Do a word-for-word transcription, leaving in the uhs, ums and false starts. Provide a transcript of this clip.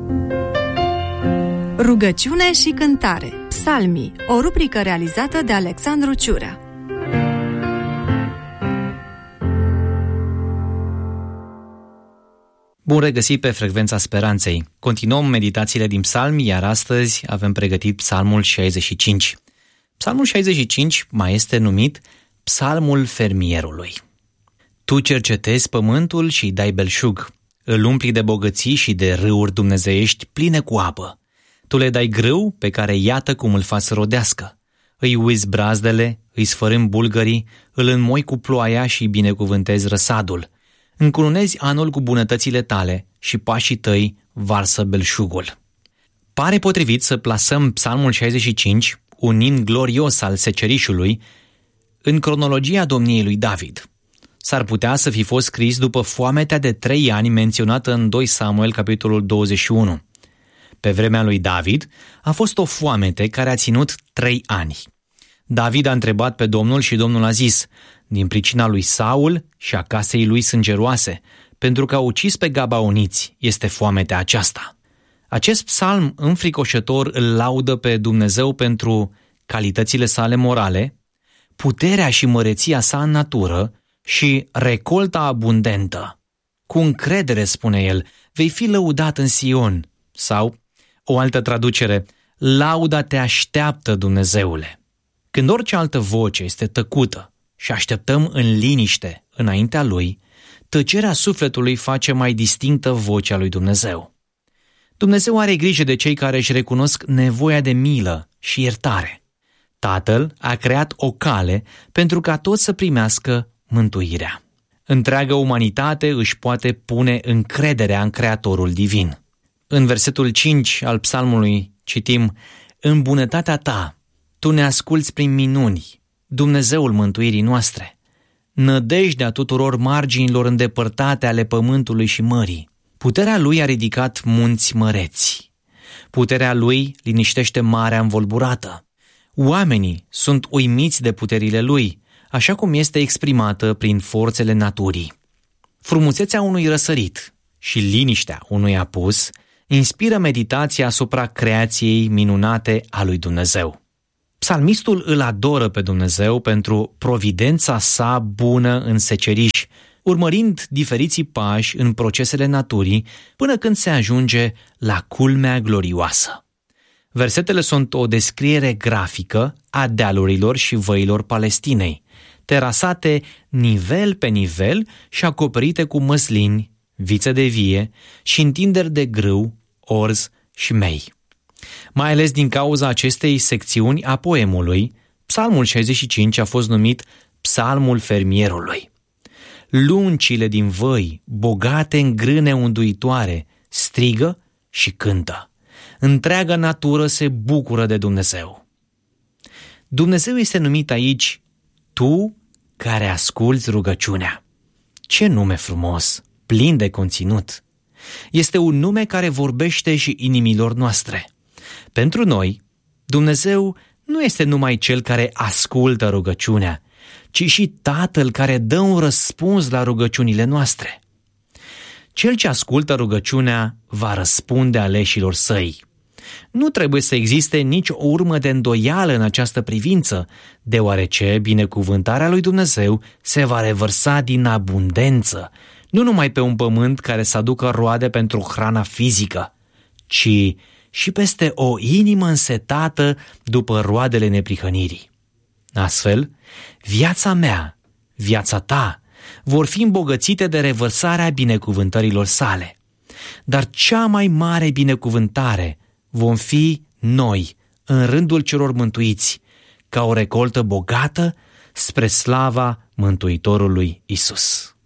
Rugăciune și cântare. Psalmii, o rubrică realizată de Alexandru Ciurea. Bun regăsit pe Frecvența Speranței. Continuăm meditațiile din psalmi, iar astăzi avem pregătit psalmul șaizeci și cinci. Psalmul șaizeci și cinci mai este numit Psalmul fermierului. Tu cercetezi pământul și îi dai belșug, îl umpli de bogății și de râuri dumnezeiești pline cu apă. Tu le dai grâu pe care iată cum îl faci să rodească. Îi uiți brazdele, îi sfărâm bulgării, îl înmoi cu ploaia și îi binecuvântezi răsadul. Încununezi anul cu bunătățile tale și pașii tăi varsă belșugul. Pare potrivit să plasăm Psalmul șaizeci și cinci, un imn glorios al secerișului, în cronologia domniei lui David. S-ar putea să fi fost scris după foametea de trei ani menționată în doi Samuel, capitolul douăzeci și unu. Pe vremea lui David a fost o foamete care a ținut trei ani. David a întrebat pe Domnul și Domnul a zis: din pricina lui Saul și a casei lui sângeroase, pentru că a ucis pe gabaoniți, este foametea aceasta. Acest psalm înfricoșător îl laudă pe Dumnezeu pentru calitățile sale morale, puterea și măreția sa în natură și recolta abundentă. Cu încredere, spune el, vei fi lăudat în Sion. Sau, o altă traducere, lauda te așteaptă, Dumnezeule. Când orice altă voce este tăcută și așteptăm în liniște înaintea lui, tăcerea sufletului face mai distinctă vocea lui Dumnezeu. Dumnezeu are grijă de cei care își recunosc nevoia de milă și iertare. Tatăl a creat o cale pentru ca toți să primească mântuirea. Întreaga umanitate își poate pune încrederea în Creatorul divin. În versetul cinci al psalmului citim: în bunătatea ta, tu ne asculți prin minuni, Dumnezeul mântuirii noastre, nădejdea tuturor marginilor îndepărtate ale pământului și mării. Puterea lui a ridicat munți măreți. Puterea lui liniștește marea învolburată. Oamenii sunt uimiți de puterile lui, așa cum este exprimată prin forțele naturii. Frumusețea unui răsărit și liniștea unui apus inspiră meditația asupra creației minunate a lui Dumnezeu. Psalmistul îl adoră pe Dumnezeu pentru providența sa bună în seceriș, urmărind diferiții pași în procesele naturii până când se ajunge la culmea glorioasă. Versetele sunt o descriere grafică a dealurilor și văilor Palestinei, terasate nivel pe nivel și acoperite cu măslini, viță de vie și întinderi de grâu, orz și mei. Mai ales din cauza acestei secțiuni a poemului, Psalmul șaizeci și cinci a fost numit Psalmul fermierului. Luncile din văi, bogate în grâne unduitoare, strigă și cântă. Întreaga natură se bucură de Dumnezeu. Dumnezeu este numit aici Tu care asculți rugăciunea. Ce nume frumos, plin de conținut! Este un nume care vorbește și inimilor noastre. Pentru noi, Dumnezeu nu este numai Cel care ascultă rugăciunea, ci și Tatăl care dă un răspuns la rugăciunile noastre. Cel ce ascultă rugăciunea va răspunde aleșilor săi. Nu trebuie să existe nici o urmă de îndoială în această privință, deoarece binecuvântarea lui Dumnezeu se va revărsa din abundență, nu numai pe un pământ care să aducă roade pentru hrana fizică, ci și peste o inimă însetată după roadele neprihănirii. Astfel, viața mea, viața ta, vor fi îmbogățite de revărsarea binecuvântărilor sale. Dar cea mai mare binecuvântare vom fi noi, în rândul celor mântuiți, ca o recoltă bogată spre slava Mântuitorului Isus.